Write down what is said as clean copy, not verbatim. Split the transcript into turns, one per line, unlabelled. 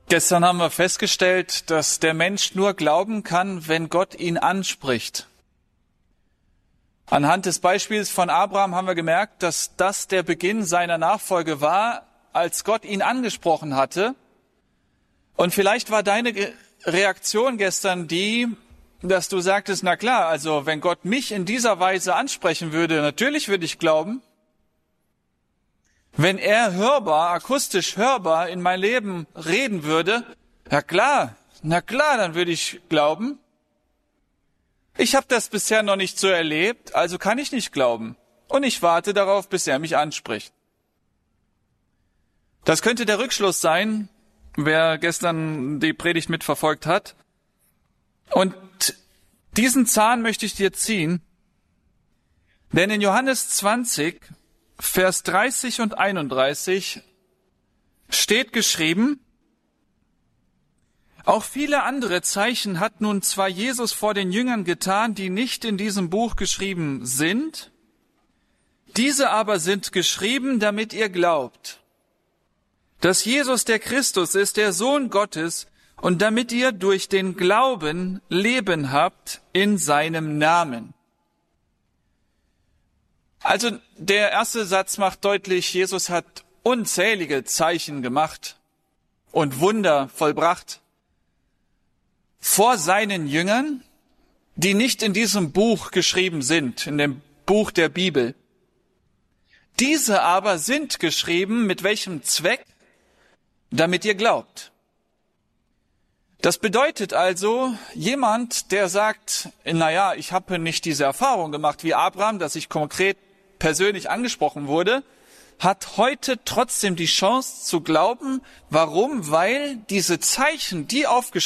Gestern haben wir festgestellt, dass der Mensch nur glauben kann, wenn Gott ihn anspricht. Anhand des Beispiels von Abraham haben wir gemerkt, dass das der Beginn seiner Nachfolge war, als Gott ihn angesprochen hatte. Und vielleicht war deine Reaktion gestern die, dass du sagtest, na klar, also wenn Gott mich in dieser Weise ansprechen würde, natürlich würde ich glauben. Wenn er akustisch hörbar in mein Leben reden würde, na klar, dann würde ich glauben. Ich habe das bisher noch nicht so erlebt, also kann ich nicht glauben. Und ich warte darauf, bis er mich anspricht. Das könnte der Rückschluss sein, wer gestern die Predigt mitverfolgt hat. Und diesen Zahn möchte ich dir ziehen, denn in Johannes 20, Vers 30 und 31 steht geschrieben: Auch viele andere Zeichen hat nun zwar Jesus vor den Jüngern getan, die nicht in diesem Buch geschrieben sind, diese aber sind geschrieben, damit ihr glaubt, dass Jesus der Christus ist, der Sohn Gottes, und damit ihr durch den Glauben Leben habt in seinem Namen. Also der erste Satz macht deutlich, Jesus hat unzählige Zeichen gemacht und Wunder vollbracht vor seinen Jüngern, die nicht in diesem Buch geschrieben sind, in dem Buch der Bibel. Diese aber sind geschrieben, mit welchem Zweck? Damit ihr glaubt. Das bedeutet also, jemand, der sagt, naja, ich habe nicht diese Erfahrung gemacht wie Abraham, dass ich konkret persönlich angesprochen wurde, hat heute trotzdem die Chance zu glauben. Warum? Weil diese Zeichen, die aufgeschrieben